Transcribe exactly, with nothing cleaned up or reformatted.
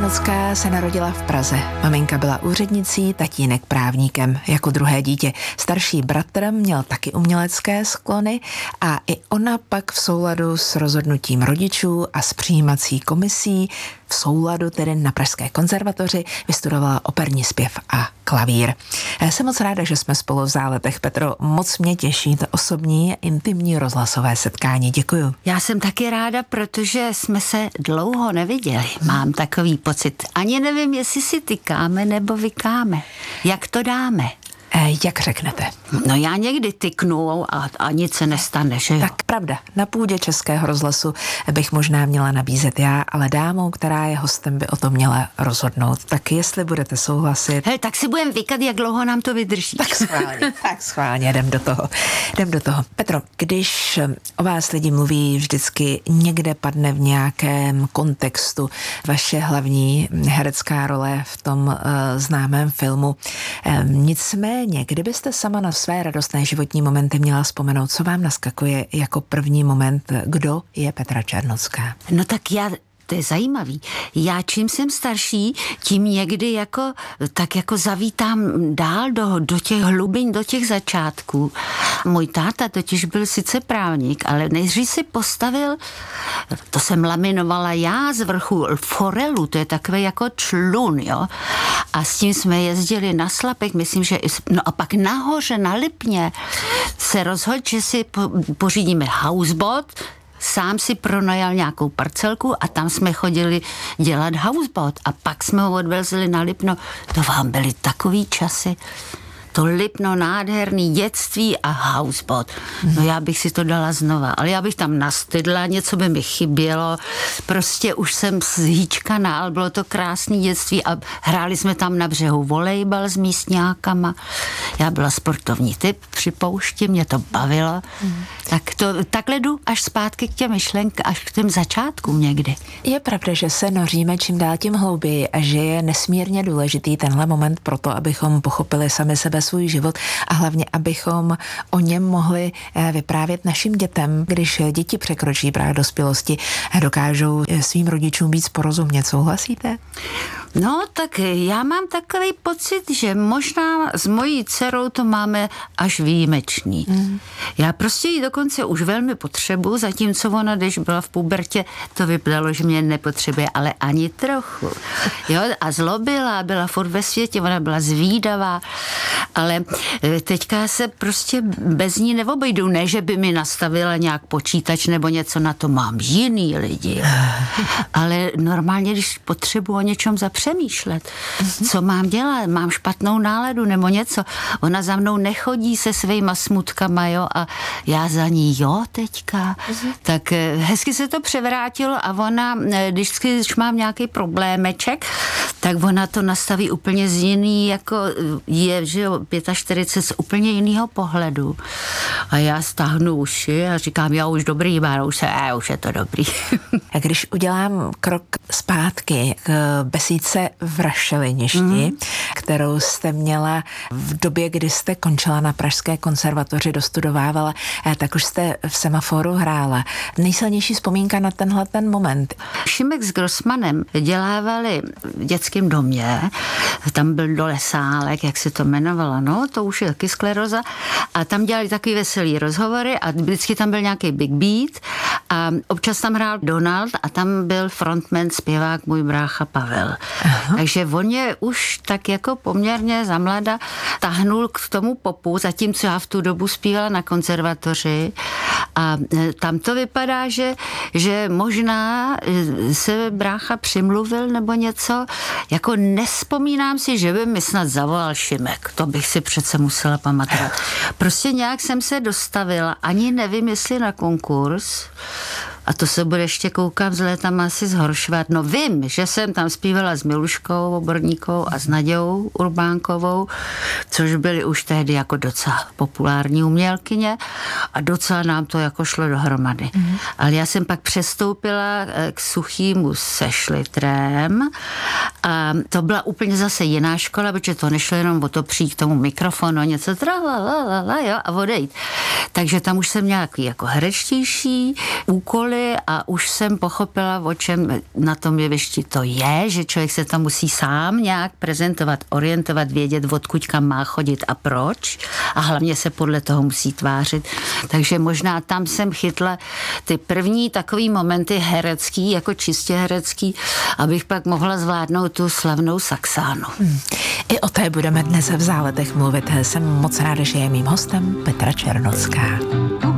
Černocká se narodila v Praze. Maminka byla úřednicí, tatínek právníkem. Jako druhé dítě starší bratr měl taky umělecké sklony a i ona pak v souladu s rozhodnutím rodičů a s přijímací komisí v souladu tedy na Pražské konzervatoři vystudovala operní zpěv a klavír. Jsem moc ráda, že jsme spolu v záletech. Petro, moc mě těší to osobní, intimní rozhlasové setkání. Děkuju. Já jsem taky ráda, protože jsme se dlouho neviděli. Mám takový pocit. Ani nevím, jestli si tykáme nebo vykáme. Jak to dáme? E, jak řeknete? No já někdy tyknu a, a nic se nestane, že jo? Tak pravda, na půdě Českého rozhlasu bych možná měla nabízet já, ale dámou, která je hostem, by o tom měla rozhodnout. Tak jestli budete souhlasit... Hej, tak si budeme vykat, jak dlouho nám to vydrží. Tak schválně, tak schválně, jdem do toho. Jdem do toho. Petro, když o vás lidi mluví, vždycky někde padne v nějakém kontextu vaše hlavní herecká role v tom uh, známém filmu. Um, nicméně kdybyste sama na své radostné životní momenty měla vzpomenout, co vám naskakuje jako první moment, kdo je Petra Černocká? No tak já... To je zajímavý. Já čím jsem starší, tím někdy jako, tak jako zavítám dál do, do těch hlubin, do těch začátků. Můj táta totiž byl sice právník, ale nejdřív si postavil, to jsem laminovala já z vrchu forelu, to je takové jako člun, jo. A s tím jsme jezdili na Slapek, myslím, že, no a pak nahoře na Lipně se rozhodl, že si po, pořídíme houseboat. Sám si pronajal nějakou parcelku a tam jsme chodili dělat houseboat a pak jsme ho odvezli na Lipno. To vám byly takový časy. To Lipno, nádherný dětství a houseboat. No já bych si to dala znova, ale já bych tam nastydla, něco by mi chybělo. Prostě už jsem zhýčkaná, ale bylo to krásný dětství a hráli jsme tam na břehu volejbal s místňákama. Já byla sportovní typ, při poušti, mě to bavilo. Mm. Tak to, takhle jdu až zpátky k těm myšlenkám, až k těm začátkům někdy. Je pravda, že se noříme čím dál tím hlouběji a že je nesmírně důležitý tenhle moment pro to, abychom pochopili sami sebe, svůj život a hlavně, abychom o něm mohli vyprávět našim dětem, když děti překročí právě dospělosti a dokážou svým rodičům víc porozumět. Souhlasíte? No, tak já mám takový pocit, že možná s mojí dcerou to máme až výjimečný. Mm. Já prostě ji dokonce už velmi potřebuji, zatímco ona, když byla v pubertě, to vypadalo, že mě nepotřebuje, ale ani trochu. Jo, a zlobila, byla furt ve světě, ona byla zvídavá, ale teďka se prostě bez ní neobejdu. Ne, že by mi nastavila nějak počítač nebo něco, na to mám jiný lidi. Ale normálně, když potřebuji o něčem zapřemýšlet, co mám dělat, mám špatnou náladu nebo něco, ona za mnou nechodí se svýma smutkama, jo, a já za ní, jo, teďka. Tak hezky se to převrátilo a ona, když, když mám nějaký problémeček, tak ona to nastaví úplně z jiný, jako je, že jo, čtyřicet pět z úplně jiného pohledu. A já stáhnu uši a říkám, já už dobrý, Báro, už, se, a už je to dobrý. A když udělám krok zpátky k besídce v Rašeliništi, mm. kterou jste měla v době, kdy jste končila na Pražské konzervatoři, dostudovávala, tak už jste v Semaforu hrála. Nejsilnější vzpomínka na tenhle ten moment. Šimek s Grossmanem dělávali v dětském domě, tam byl dole sálek, jak se to jmenovalo, no, to už je taky skleroza, a tam dělali takový veselý rozhovory a vždycky tam byl nějaký big beat a občas tam hrál Donald a tam byl frontman, zpěvák, můj brácha Pavel. Aha. Takže on je už tak jako poměrně zamlada tahnul k tomu popu, zatímco já v tu dobu zpívala na konzervatoři a tam to vypadá, že, že možná se brácha přimluvil nebo něco, jako nespomínám si, že by mi snad zavolal Šimek, to bych si přece musela pamatovat. Prostě nějak jsem se dostavila, ani nevím, jestli na konkurs, a to se bude ještě koukám z léta asi zhoršovat. No vím, že jsem tam zpívala s Miluškou Oborníkou a s Nadějou Urbánkovou, což byly už tehdy jako docela populární umělkyně a docela nám to jako šlo dohromady. Mm-hmm. Ale já jsem pak přestoupila k Suchýmu se Šlitrem A to byla úplně zase jiná škola, protože to nešlo jenom o to přijít k tomu mikrofonu, něco tralalala, jo, a odejít. Takže tam už jsem měla jako herečtější úkoly a už jsem pochopila, o čem na tom jevišti to je, že člověk se tam musí sám nějak prezentovat, orientovat, vědět, odkud kam má chodit a proč. A hlavně se podle toho musí tvářit. Takže možná tam jsem chytla ty první takový momenty herecký, jako čistě herecký, abych pak mohla zvládnout tu slavnou Saxánu. Hmm. I o té budeme dnes v Záletech mluvit. Jsem moc ráda, že je mým hostem Petra Černocká.